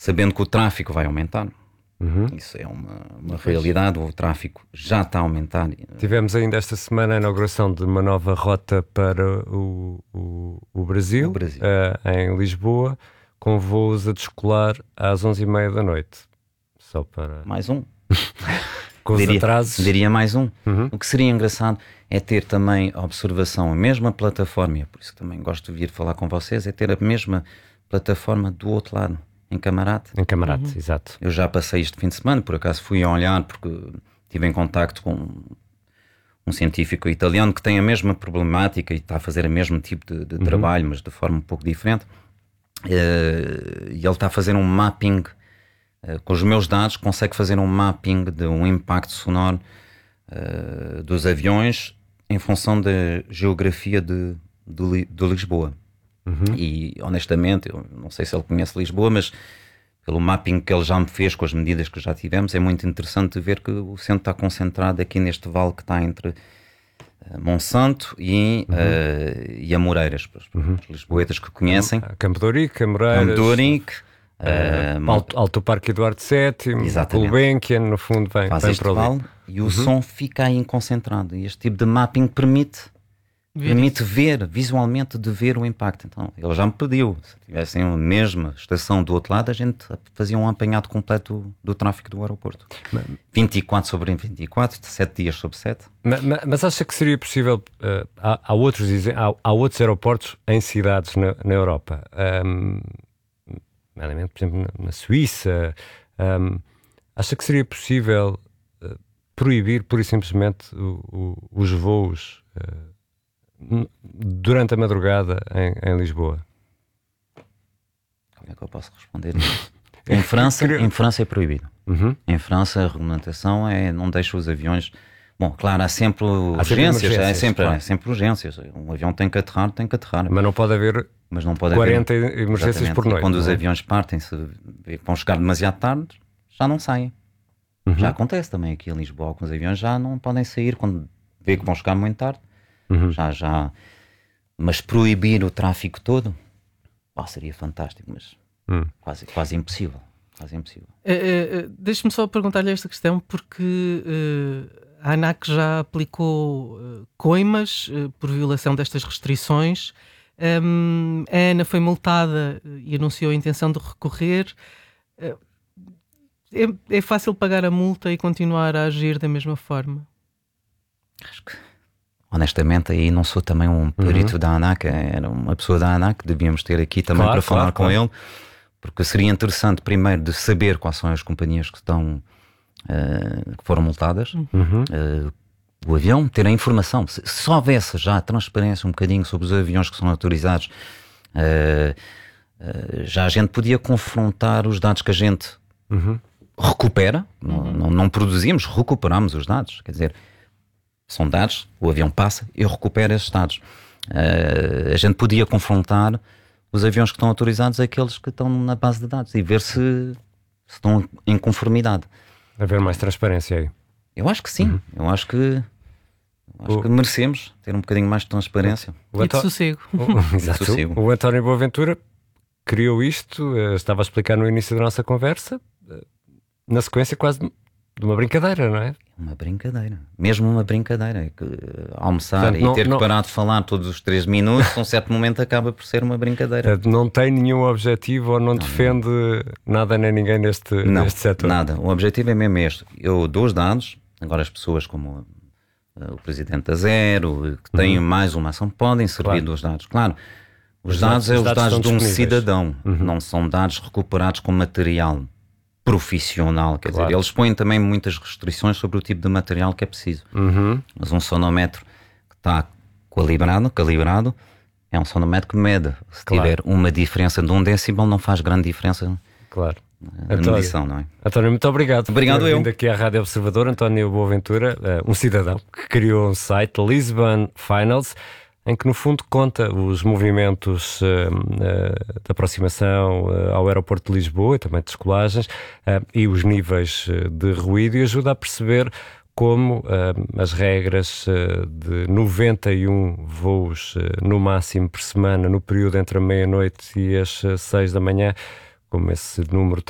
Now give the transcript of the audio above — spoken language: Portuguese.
sabendo que o tráfego vai aumentar. Isso é uma realidade, o tráfego já está a aumentar. Tivemos ainda esta semana a inauguração de uma nova rota para o Brasil, em Lisboa, com voos a descolar às 11h30 da noite. Só para... Mais um. Com os atrasos. Diria mais um. O que seria engraçado é ter também a observação, a mesma plataforma, e é por isso que também gosto de vir falar com vocês, é ter a mesma plataforma do outro lado. Em Camarate. Em Camarate, exato. Eu já passei este fim de semana, por acaso fui a olhar, porque estive em contacto com um científico italiano que tem a mesma problemática e está a fazer o mesmo tipo de trabalho, mas de forma um pouco diferente. E ele está a fazer um mapping, com os meus dados, consegue fazer um mapping de um impacto sonoro dos aviões em função da geografia de Lisboa. E honestamente, eu não sei se ele conhece Lisboa, mas pelo mapping que ele já me fez com as medidas que já tivemos, é muito interessante ver que o centro está concentrado aqui neste vale que está entre Monsanto e Amoreiras, os lisboetas que conhecem. Campo de Ourique, Amoreiras, Alto Parque Eduardo VII, Gulbenkian, no fundo vem para ali. Vale, e o som fica aí concentrado. E este tipo de mapping permite ver, visualmente, de ver o impacto. Então, ele já me pediu, se tivessem a mesma estação do outro lado, a gente fazia um apanhado completo do tráfego do aeroporto. 24/24, 7 dias sobre 7. Mas acha que seria possível, há outros aeroportos em cidades na Europa, por exemplo, na Suíça, acha que seria possível proibir, pura e simplesmente, os voos durante a madrugada em Lisboa? Como é que eu posso responder isso? Em França é proibido. Em França a regulamentação não deixa os aviões... Bom, claro, há sempre urgências, claro. É sempre urgências. Um avião tem que aterrar. Mas não pode haver 40 emergências por noite. Quando os aviões partem, se vão chegar demasiado tarde, já não saem. Já acontece também aqui em Lisboa, alguns aviões já não podem sair quando vê que vão chegar muito tarde. Mas proibir o tráfico todo seria fantástico, mas quase impossível. Deixe-me só perguntar-lhe esta questão, porque a ANAC já aplicou coimas por violação destas restrições. A ANA foi multada e anunciou a intenção de recorrer. É fácil pagar a multa e continuar a agir da mesma forma? Acho que, honestamente, aí não sou também um perito da ANAC, era uma pessoa da ANAC que devíamos ter aqui também para falar com ele, porque seria interessante primeiro de saber quais são as companhias que foram multadas, o avião, ter a informação. Se houvesse já transparência um bocadinho sobre os aviões que são autorizados, já a gente podia confrontar os dados que a gente recupera, não produzimos, recuperamos os dados, quer dizer, são dados, o avião passa, eu recupero esses dados. A gente podia confrontar os aviões que estão autorizados àqueles que estão na base de dados e ver se estão em conformidade. Haver mais transparência aí. Eu acho que sim, eu acho que merecemos ter um bocadinho mais de transparência. E de sossego. O António Boaventura criou isto, estava a explicar no início da nossa conversa, na sequência quase de uma brincadeira, não é? Uma brincadeira, mesmo uma brincadeira, que almoçar e ter que parar de falar todos os 3 minutos, um certo momento acaba por ser uma brincadeira. Não tem nenhum objetivo ou não defende nada nem ninguém neste setor? Nada, o objetivo é mesmo este. Eu dou os dados, agora as pessoas como o presidente da Zero, que têm mais uma ação, podem servir dos dados. Claro, os dados são os dados de um cidadão, não são dados recuperados com material profissional, quer dizer, eles põem também muitas restrições sobre o tipo de material que é preciso. Mas um sonômetro que está calibrado, é um sonômetro que mede. Se tiver uma diferença de 1 decibel, não faz grande diferença na medição, não é? António, muito obrigado. Obrigado eu. Vindo aqui à Rádio Observador, António Boaventura, um cidadão que criou um site, Lisbon Finals, em que no fundo conta os movimentos de aproximação ao aeroporto de Lisboa e também de descolagens e os níveis de ruído, e ajuda a perceber como as regras de 91 voos no máximo por semana no período entre a meia-noite e as 6 da manhã, como esse número